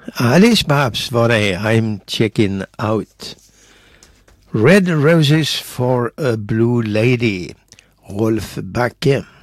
Alice Babs var det. I'm checking out. Red Roses for a Blue Lady. Rolf Bakke.